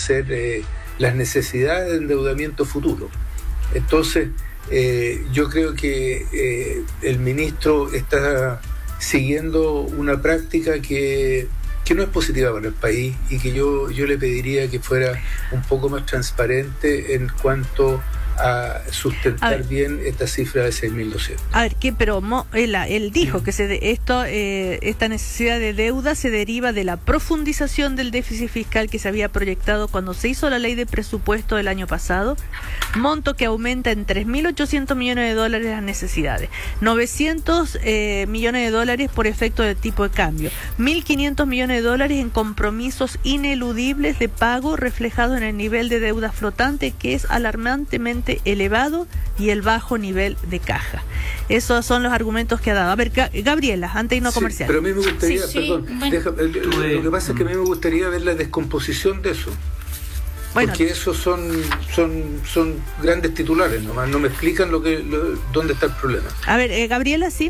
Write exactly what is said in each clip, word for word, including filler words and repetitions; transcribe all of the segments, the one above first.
conocer eh, las necesidades de endeudamiento futuro. Entonces, eh, yo creo que eh, el ministro está siguiendo una práctica que, que no es positiva para el país y que yo, yo le pediría que fuera un poco más transparente en cuanto a sustentar a bien esta cifra de seis mil doscientos. A ver, ¿qué? Pero Mo, él, él dijo sí. que se de, esto, eh, esta necesidad de deuda se deriva de la profundización del déficit fiscal que se había proyectado cuando se hizo la ley de presupuesto del año pasado, monto que aumenta en tres mil ochocientos millones de dólares las necesidades, novecientos eh, millones de dólares por efecto del tipo de cambio, mil quinientos millones de dólares en compromisos ineludibles de pago reflejados en el nivel de deuda flotante que es alarmantemente elevado y el bajo nivel de caja. Esos son los argumentos que ha dado. A ver, Gabriela, antes de irnos a comercial. Sí, pero a mí me gustaría, sí, perdón, sí, bueno. deja, el, lo que pasa es que a mí me gustaría ver la descomposición de eso. Bueno, porque esos son, son, son grandes titulares, nomás no me explican lo que, lo, dónde está el problema. A ver, eh, Gabriela, sí.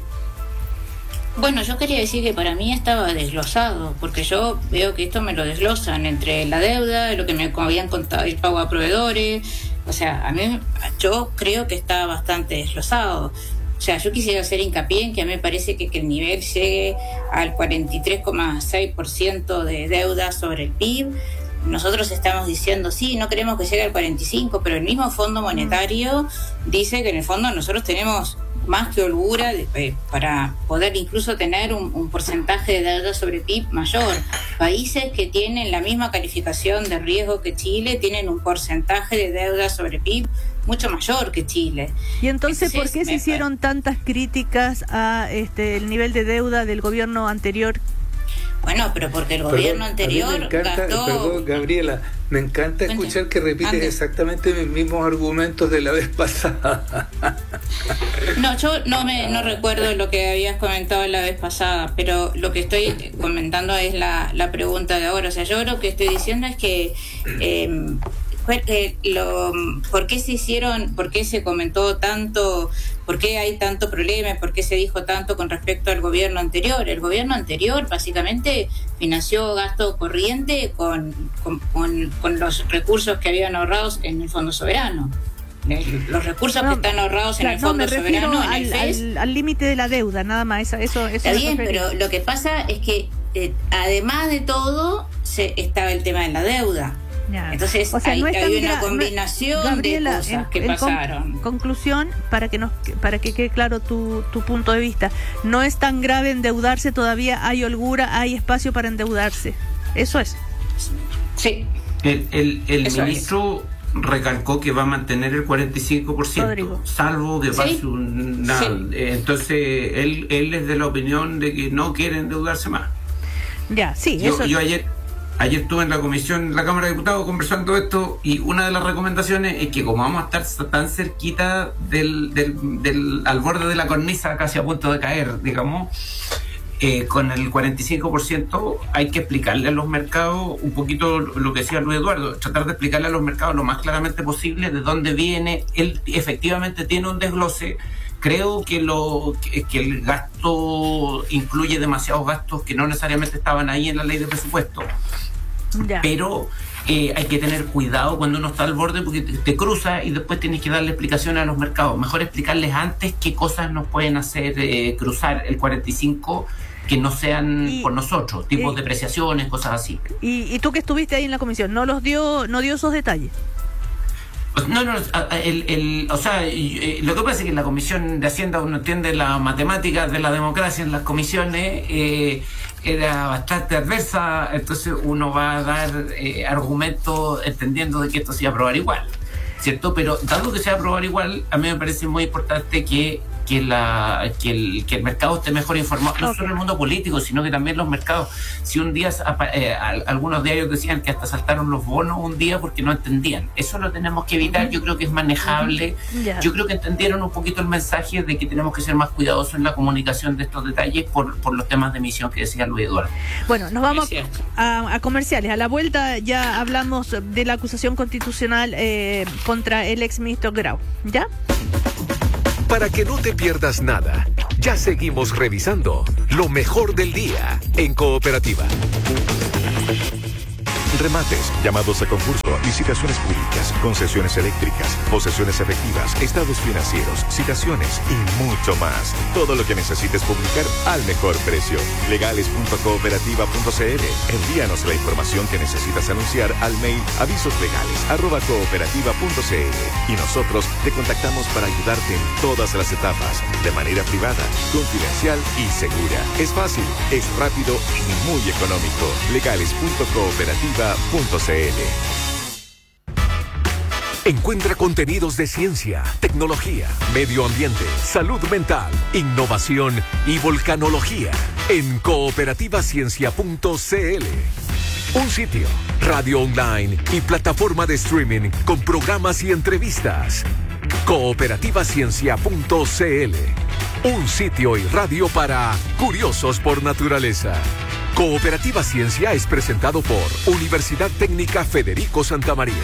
Bueno, yo quería decir que para mí estaba desglosado, porque yo veo que esto me lo desglosan entre la deuda, lo que me habían contado, el pago a proveedores. O sea, a mí, yo creo que está bastante desglosado. O sea, yo quisiera hacer hincapié en que a mí me parece que, que el nivel llegue al cuarenta y tres coma seis por ciento de deuda sobre el P I B. Nosotros estamos diciendo, sí, no queremos que llegue al cuarenta y cinco, pero el mismo Fondo Monetario dice que en el fondo nosotros tenemos más que holgura de, eh, para poder incluso tener un, un porcentaje de deuda sobre P I B mayor. Países que tienen la misma calificación de riesgo que Chile tienen un porcentaje de deuda sobre P I B mucho mayor que Chile. Y entonces, entonces ¿por qué se me... hicieron tantas críticas a este el nivel de deuda del gobierno anterior? Bueno, pero porque el gobierno perdón, anterior me encanta, gastó... Perdón, Gabriela, me encanta escuchar que repites Ande. exactamente mis mismos argumentos de la vez pasada. No, yo no me no recuerdo lo que habías comentado la vez pasada, pero lo que estoy comentando es la, la pregunta de ahora. O sea, yo lo que estoy diciendo es que... Eh, Eh, lo, ¿por qué se hicieron, por qué se comentó tanto, por qué hay tanto problema, por qué se dijo tanto con respecto al gobierno anterior? El gobierno anterior básicamente financió gasto corriente con, con, con, con los recursos que habían ahorrados en el Fondo Soberano. Los recursos no, que están ahorrados claro, en el Fondo no, me Soberano al, en el F E S al límite de la deuda, nada más. Eso, eso, eso está bien, pero lo que pasa es que eh, además de todo se, estaba el tema de la deuda. Ya. Entonces, o sea, hay, no hay una combinación no, Gabriela, de cosas en, que en pasaron. Con, conclusión, para que nos, para que quede claro tu, tu punto de vista, no es tan grave endeudarse, todavía hay holgura, hay espacio para endeudarse. Eso es. Sí. El, el, el Eso ministro es. recalcó que va a mantener el cuarenta y cinco por ciento, Rodrigo. salvo que pase ¿Sí? una... Sí. Entonces, él, él es de la opinión de que no quiere endeudarse más. Ya, sí, yo, eso yo ayer... Ayer estuve en la comisión, en la Cámara de Diputados, conversando esto, y una de las recomendaciones es que como vamos a estar tan cerquita del, del, del al borde de la cornisa, casi a punto de caer, digamos, eh, con el cuarenta y cinco por ciento hay que explicarle a los mercados un poquito lo que decía Luis Eduardo, tratar de explicarle a los mercados lo más claramente posible de dónde viene. Él efectivamente tiene un desglose. Creo que lo que, que el gasto incluye demasiados gastos que no necesariamente estaban ahí en la ley de presupuesto. Ya. Pero eh, hay que tener cuidado cuando uno está al borde porque te, te cruza y después tienes que darle explicaciones a los mercados. Mejor explicarles antes qué cosas nos pueden hacer eh, cruzar el cuarenta y cinco que no sean y, por nosotros, tipos y, de depreciaciones, cosas así. Y, y tú que estuviste ahí en la comisión, ¿no los dio, no dio esos detalles? No, no, el, el, o sea, lo que pasa es que en la Comisión de Hacienda uno entiende las matemáticas de la democracia en las comisiones, eh, era bastante adversa, entonces uno va a dar eh, argumentos entendiendo de que esto se va a aprobar igual, ¿cierto? Pero dado que se va a aprobar igual, a mí me parece muy importante que que la que el, que el mercado esté mejor informado, no okay. solo el mundo político, sino que también los mercados. Si un día eh, algunos diarios decían que hasta saltaron los bonos un día porque no entendían, eso lo tenemos que evitar. Yo creo que es manejable. Yeah. Yo creo que entendieron un poquito el mensaje de que tenemos que ser más cuidadosos en la comunicación de estos detalles por, por los temas de emisión que decía Luis Eduardo. Bueno, nos vamos a, a comerciales. A la vuelta ya hablamos de la acusación constitucional eh, contra el exministro Grau. ¿Ya? Para que no te pierdas nada, ya seguimos revisando lo mejor del día en Cooperativa. remates, llamados a concurso, licitaciones públicas, concesiones eléctricas, posesiones efectivas, estados financieros, citaciones y mucho más. Todo lo que necesites publicar al mejor precio. legales punto cooperativa punto c l. Envíanos la información que necesitas anunciar al mail avisoslegales arroba cooperativa punto c l y nosotros te contactamos para ayudarte en todas las etapas, de manera privada, confidencial y segura. Es fácil, es rápido y muy económico. legales punto cooperativa punto c l. Encuentra contenidos de ciencia, tecnología, medio ambiente, salud mental, innovación y volcanología en cooperativa ciencia punto c l. Un sitio, radio online y plataforma de streaming con programas y entrevistas. cooperativa ciencia punto c l. Un sitio y radio para curiosos por naturaleza. Cooperativa Ciencia es presentado por Universidad Técnica Federico Santa María.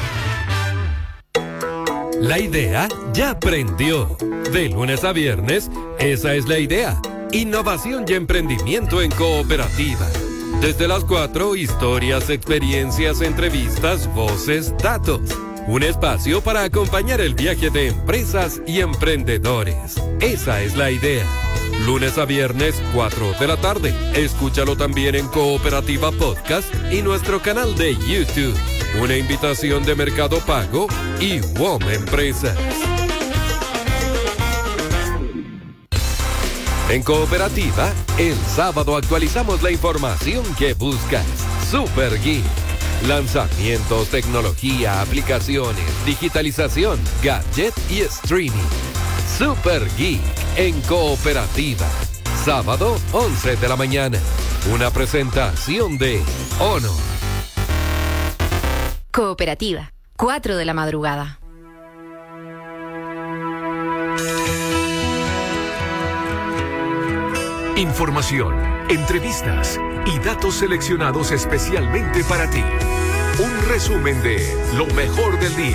La idea ya prendió. De lunes a viernes, esa es la idea. Innovación y emprendimiento en cooperativa. Desde las cuatro, historias, experiencias, entrevistas, voces, datos. Un espacio para acompañar el viaje de empresas y emprendedores. Esa es la idea. Lunes a viernes, cuatro de la tarde. Escúchalo también en Cooperativa Podcast y nuestro canal de YouTube. Una invitación de Mercado Pago y W O M Empresas. En Cooperativa, el sábado actualizamos la información que buscas. Super Geek. Lanzamientos, tecnología, aplicaciones, digitalización, gadget y streaming. Super Geek en Cooperativa. Sábado, once de la mañana. Una presentación de Honor. Cooperativa, cuatro de la madrugada. Información, entrevistas y datos seleccionados especialmente para ti. Un resumen de lo mejor del día.